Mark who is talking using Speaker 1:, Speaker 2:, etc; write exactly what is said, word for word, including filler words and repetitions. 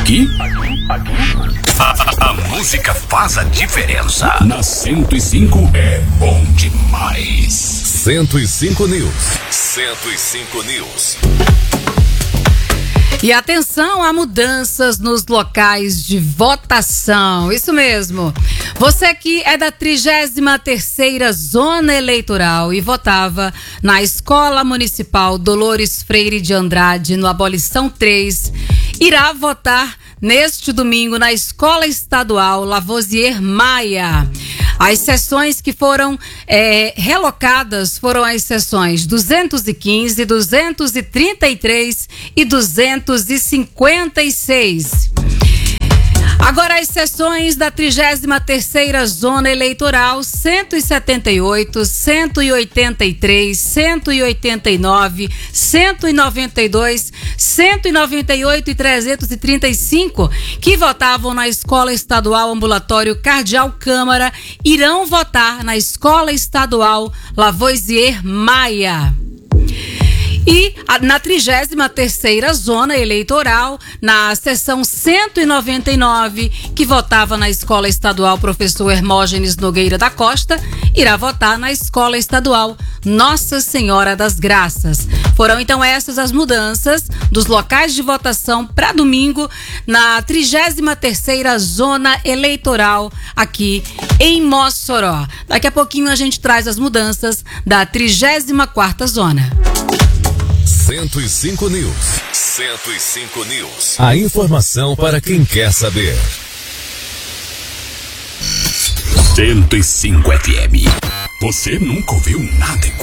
Speaker 1: Aqui, a, a música faz a diferença. Na cento e cinco é bom demais.
Speaker 2: cento e cinco News. cento e cinco News.
Speaker 3: E atenção a mudanças nos locais de votação. Isso mesmo. Você que é da trigésima terceira Zona Eleitoral e votava na Escola Municipal Dolores Freire de Andrade, no Abolição três, irá votar neste domingo na Escola Estadual Lavoisier Maia. As sessões que foram é, relocadas foram as sessões duzentos e quinze, duzentos e trinta e três e duzentos e cinquenta e seis. Agora as sessões da trigésima terceira Zona Eleitoral, cento e setenta e oito, cento e oitenta e três, cento e oitenta e nove, cento e noventa e dois, cento e noventa e oito e trezentos e trinta e cinco, que votavam na Escola Estadual Ambulatório Cardeal Câmara, irão votar na Escola Estadual Lavoisier Maia. E na trigésima terceira Zona Eleitoral, na seção cento e noventa e nove, que votava na Escola Estadual Professor Hermógenes Nogueira da Costa, irá votar na Escola Estadual Nossa Senhora das Graças. Foram então essas as mudanças dos locais de votação para domingo na trigésima terceira Zona Eleitoral aqui em Mossoró. Daqui a pouquinho a gente traz as mudanças da trigésima quarta Zona.
Speaker 2: cento e cinco News. cento e cinco News. A informação para quem quer saber.
Speaker 1: cento e cinco F M. Você nunca ouviu nada igual.